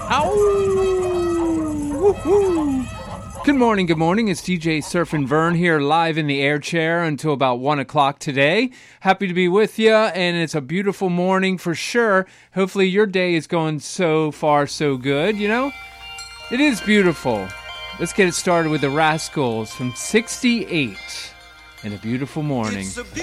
Ow! Woo-hoo. Good morning. It's DJ Surfin' Vern here live in the air chair until about 1 o'clock today. Happy to be with you, and it's a beautiful morning for sure. Hopefully your day is going so far so good, you know? It is beautiful. Let's get it started with the Rascals from 68 and a beautiful morning.